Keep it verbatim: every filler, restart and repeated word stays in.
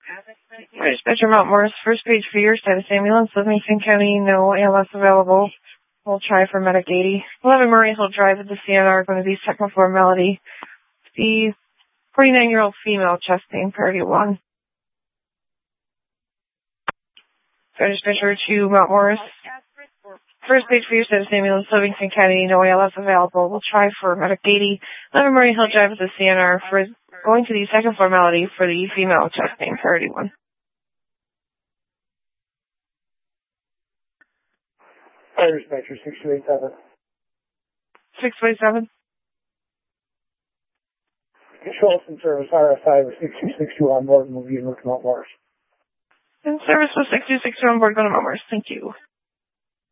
Dispatcher Mount Morris, first page for your status ambulance, Livingston County, no A L S available. We'll try for Medic eighty. eleven Murray Hill Drive at the C N R, going to be second floor Melody. The forty-nine-year-old female, chest pain, priority one. Dispatcher to Mount Morris. First page for your status ambulance, Livingston County, no A L S available. We'll try for Medic eighty. eleven Murray Hill Drive at the C N R, for going to the second floor Melody for the female, chest pain, priority one. Fire dispatcher, six two eight seven. six two eight seven. Control from service, R S I with six two six two on board, and we'll be in Mount Morris. And service with six two six two on board, going to Mount Morris. Thank you.